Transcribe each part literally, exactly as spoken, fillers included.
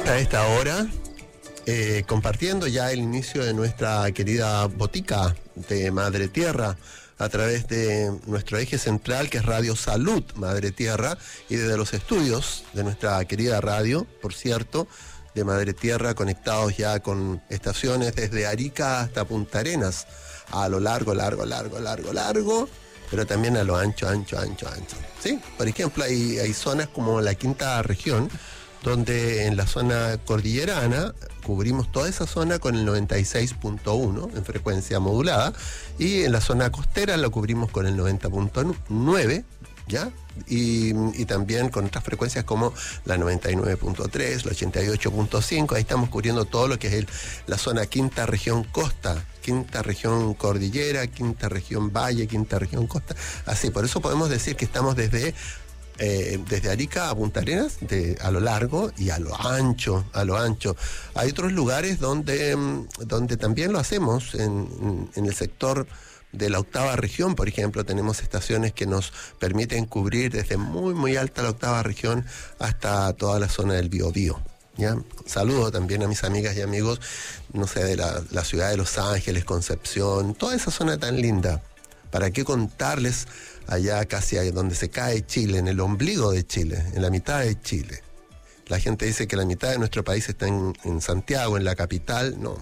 A esta hora, eh, compartiendo ya el inicio de nuestra querida botica de Madre Tierra a través de nuestro eje central, que es Radio Salud Madre Tierra, y desde los estudios de nuestra querida radio, por cierto, de Madre Tierra, conectados ya con estaciones desde Arica hasta Punta Arenas, a lo largo, largo, largo, largo, largo, pero también a lo ancho, ancho, ancho, ancho. ¿Sí? Por ejemplo, hay, hay zonas como la quinta región, donde en la zona cordillerana cubrimos toda esa zona con el noventa y seis punto uno en frecuencia modulada, y en la zona costera lo cubrimos con el noventa punto nueve, ¿ya? Y, y también con otras frecuencias como la noventa y nueve punto tres, la ochenta y ocho punto cinco. Ahí estamos cubriendo todo lo que es el, la zona quinta región costa, quinta región cordillera, quinta región valle, quinta región costa. Así, por eso podemos decir que estamos desde Eh, desde Arica a Punta Arenas, de, a lo largo y a lo ancho, a lo ancho. Hay otros lugares donde, donde también lo hacemos, en, en el sector de la octava región, por ejemplo, tenemos estaciones que nos permiten cubrir desde muy, muy alta la octava región hasta toda la zona del Biobío. ¿Ya? Saludo también a mis amigas y amigos, no sé, de la, la ciudad de Los Ángeles, Concepción, toda esa zona tan linda. ¿Para qué contarles allá casi ahí donde se cae Chile, en el ombligo de Chile, en la mitad de Chile? La gente dice que la mitad de nuestro país está en, en Santiago, en la capital. No.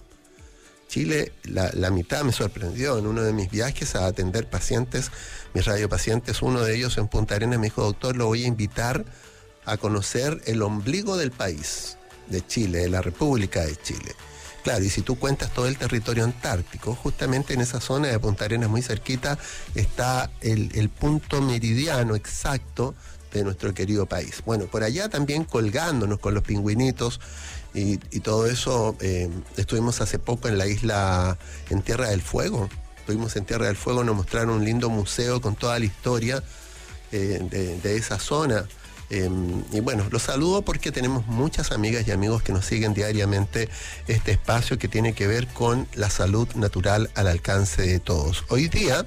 Chile, la, la mitad me sorprendió en uno de mis viajes a atender pacientes, mis radiopacientes, uno de ellos en Punta Arenas me dijo: doctor, lo voy a invitar a conocer el ombligo del país, de Chile, de la República de Chile. Claro, y si tú cuentas todo el territorio antártico, justamente en esa zona de Punta Arenas, muy cerquita, está el, el punto meridiano exacto de nuestro querido país. Bueno, por allá también colgándonos con los pingüinitos y, y todo eso, eh, estuvimos hace poco en la isla, en Tierra del Fuego. Estuvimos en Tierra del Fuego, nos mostraron un lindo museo con toda la historia eh, de, de esa zona. Eh, y bueno, los saludo porque tenemos muchas amigas y amigos que nos siguen diariamente este espacio que tiene que ver con la salud natural al alcance de todos. Hoy día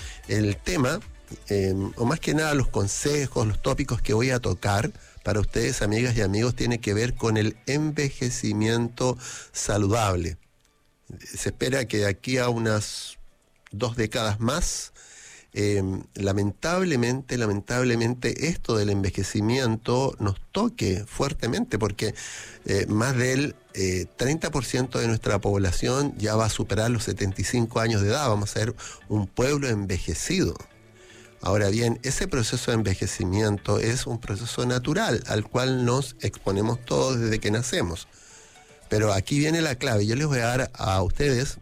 el tema, eh, o más que nada los consejos, los tópicos que voy a tocar para ustedes, amigas y amigos, tiene que ver con el envejecimiento saludable. Se espera que de aquí a unas dos décadas más, Eh, lamentablemente, lamentablemente esto del envejecimiento nos toque fuertemente, porque eh, más del eh, treinta por ciento de nuestra población ya va a superar los setenta y cinco años de edad. Vamos a ser un pueblo envejecido. Ahora bien, ese proceso de envejecimiento es un proceso natural al cual nos exponemos todos desde que nacemos. Pero aquí viene la clave. Yo les voy a dar a ustedes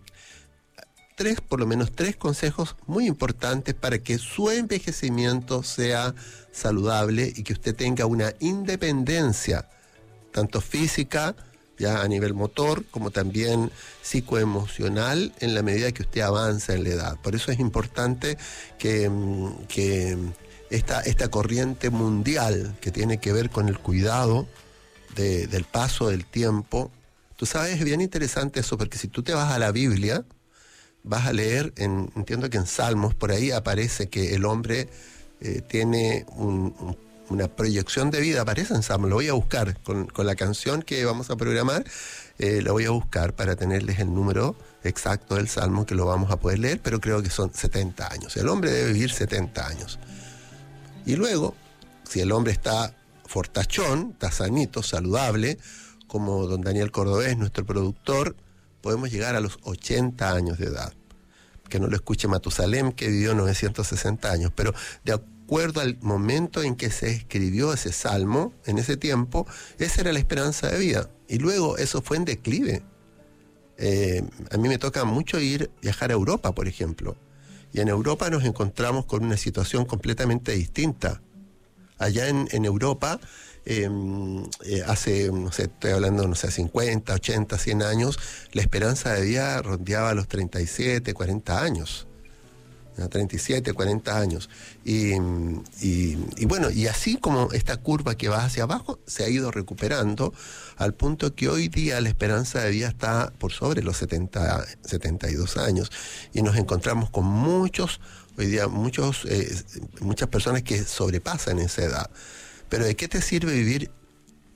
tres, por lo menos tres consejos muy importantes para que su envejecimiento sea saludable y que usted tenga una independencia, tanto física, ya a nivel motor, como también psicoemocional, en la medida que usted avanza en la edad. Por eso es importante que, que esta, esta corriente mundial que tiene que ver con el cuidado de, del paso del tiempo, tú sabes, es bien interesante eso, porque si tú te vas a la Biblia, vas a leer, en, entiendo que en Salmos, por ahí aparece que el hombre eh, tiene un, un, una proyección de vida, aparece en Salmos, lo voy a buscar, con, con la canción que vamos a programar, eh, la voy a buscar para tenerles el número exacto del Salmo, que lo vamos a poder leer, pero creo que son setenta años, el hombre debe vivir setenta años. Y luego, si el hombre está fortachón, está sanito, saludable, como don Daniel Cordobés, nuestro productor, podemos llegar a los ochenta años de edad. Que no lo escuche Matusalem, que vivió novecientos sesenta años, pero de acuerdo al momento en que se escribió ese salmo, en ese tiempo, esa era la esperanza de vida. Y luego eso fue en declive. Eh, a mí me toca mucho ir, viajar a Europa, por ejemplo. Y en Europa nos encontramos con una situación completamente distinta. Allá en, en Europa, Eh, eh, hace, no sé, estoy hablando, no sé, cincuenta, ochenta, cien años, la esperanza de vida rondeaba los treinta y siete, cuarenta años. ¿no? treinta y siete, cuarenta años. Y, y, y bueno, y así como esta curva que va hacia abajo, se ha ido recuperando al punto que hoy día la esperanza de vida está por sobre los setenta, setenta y dos años. Y nos encontramos con muchos, hoy día, muchos, eh, muchas personas que sobrepasan esa edad. Pero ¿de qué te sirve vivir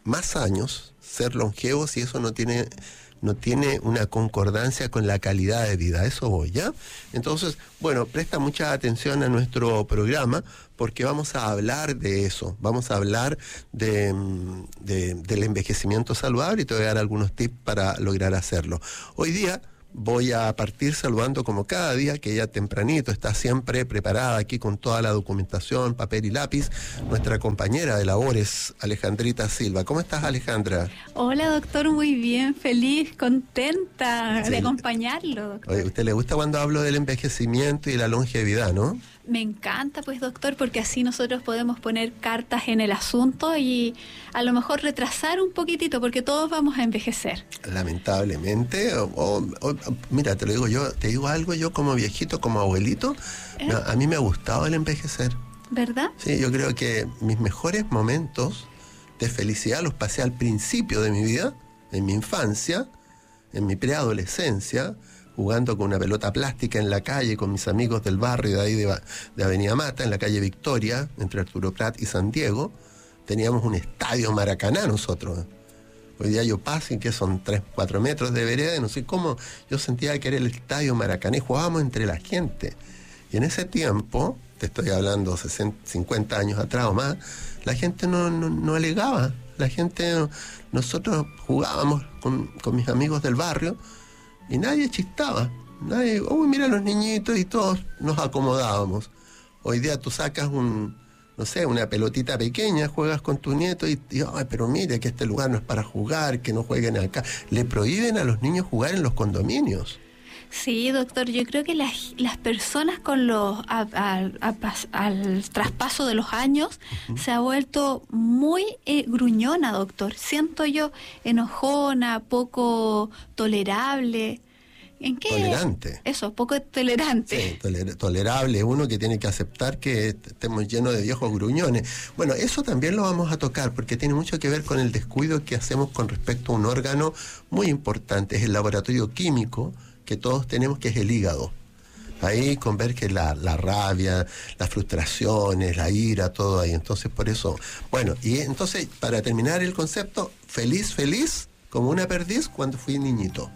más años, ser longevos, y eso no tiene... no tiene una concordancia con la calidad de vida, eso voy, ¿ya? Entonces, bueno, presta mucha atención a nuestro programa porque vamos a hablar de eso, vamos a hablar de, de, del envejecimiento saludable y te voy a dar algunos tips para lograr hacerlo. Hoy día voy a partir saludando como cada día, que ella tempranito está siempre preparada aquí con toda la documentación, papel y lápiz, nuestra compañera de labores, Alejandrita Silva. ¿Cómo estás, Alejandra? Hola, doctor, muy bien, feliz, contenta Sí. de acompañarlo, doctor. Oye, ¿a usted le gusta cuando hablo del envejecimiento y la longevidad, no? Me encanta, pues, doctor, porque así nosotros podemos poner cartas en el asunto y a lo mejor retrasar un poquitito, porque todos vamos a envejecer. Lamentablemente, o, o, o, mira, te lo digo yo, te digo algo, yo como viejito, como abuelito, ¿Eh? a, a mí me ha gustado el envejecer. ¿Verdad? Sí, yo creo que mis mejores momentos de felicidad los pasé al principio de mi vida, en mi infancia, en mi preadolescencia, jugando con una pelota plástica en la calle con mis amigos del barrio de ahí de, de Avenida Mata, en la calle Victoria, entre Arturo Prat y San Diego. Teníamos un estadio Maracaná nosotros. Hoy día yo paso y que son tres, cuatro metros de vereda y no sé cómo, yo sentía que era el estadio Maracaná y jugábamos entre la gente. Y en ese tiempo, te estoy hablando sesenta, cincuenta años atrás o más, la gente no, no, no alegaba. La gente, nosotros jugábamos con, con mis amigos del barrio y nadie chistaba. Nadie, uy, mira los niñitos, y todos nos acomodábamos. Hoy día tú sacas un, no sé, una pelotita pequeña, juegas con tu nieto y, y ay, pero mire que este lugar no es para jugar, que no jueguen acá. Le prohíben a los niños jugar en los condominios. Sí, doctor, yo creo que las, las personas con los a, a, a, al traspaso de los años uh-huh. se ha vuelto muy eh, gruñona, doctor. Siento yo enojona, poco tolerable. ¿En qué? Tolerante. Eso, poco tolerante. Sí, toler, tolerable, uno que tiene que aceptar que estemos llenos de viejos gruñones. Bueno, eso también lo vamos a tocar porque tiene mucho que ver con el descuido que hacemos con respecto a un órgano muy importante, es el laboratorio químico que todos tenemos, que es el hígado. Ahí converge la, la rabia, las frustraciones, la ira, todo ahí. Entonces, por eso, bueno, y entonces, para terminar el concepto, feliz, feliz, como una perdiz cuando fui niñito.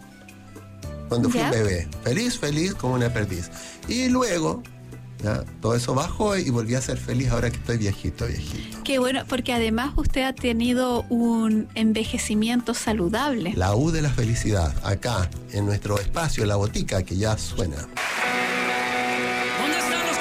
Cuando fui ¿Ya? bebé. Feliz, feliz, como una perdiz. Y luego, ¿ya? Todo eso bajó y volví a ser feliz ahora que estoy viejito, viejito. Qué bueno, porque además usted ha tenido un envejecimiento saludable. La U de la felicidad, acá, en nuestro espacio, La Botica, que ya suena.